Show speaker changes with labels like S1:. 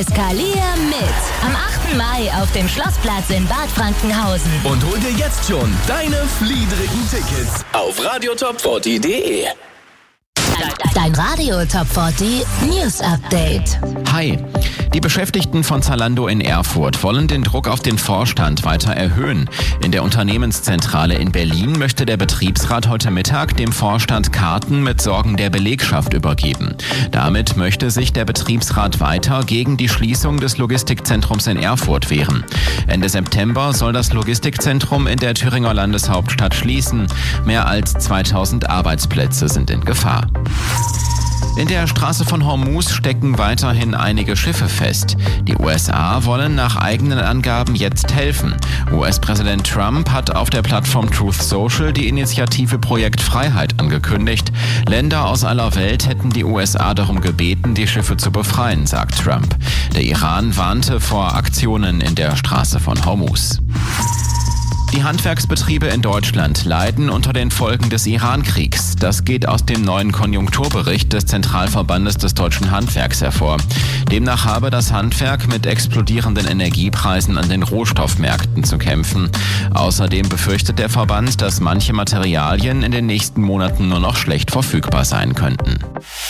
S1: Eskalier mit. Am 8. Mai auf dem Schlossplatz in Bad Frankenhausen.
S2: Und hol dir jetzt schon deine fliedrigen Tickets auf radiotop40.de.
S1: Dein Radio Top 40 News Update.
S3: Hi. Die Beschäftigten von Zalando in Erfurt wollen den Druck auf den Vorstand weiter erhöhen. In der Unternehmenszentrale in Berlin möchte der Betriebsrat heute Mittag dem Vorstand Karten mit Sorgen der Belegschaft übergeben. Damit möchte sich der Betriebsrat weiter gegen die Schließung des Logistikzentrums in Erfurt wehren. Ende September soll das Logistikzentrum in der Thüringer Landeshauptstadt schließen. Mehr als 2000 Arbeitsplätze sind in Gefahr. In der Straße von Hormuz stecken weiterhin einige Schiffe fest. Die USA wollen nach eigenen Angaben jetzt helfen. US-Präsident Trump hat auf der Plattform Truth Social die Initiative Projekt Freiheit angekündigt. Länder aus aller Welt hätten die USA darum gebeten, die Schiffe zu befreien, sagt Trump. Der Iran warnte vor Aktionen in der Straße von Hormuz. Die Handwerksbetriebe in Deutschland leiden unter den Folgen des Iran-Kriegs. Das geht aus dem neuen Konjunkturbericht des Zentralverbandes des deutschen Handwerks hervor. Demnach habe das Handwerk mit explodierenden Energiepreisen an den Rohstoffmärkten zu kämpfen. Außerdem befürchtet der Verband, dass manche Materialien in den nächsten Monaten nur noch schlecht verfügbar sein könnten.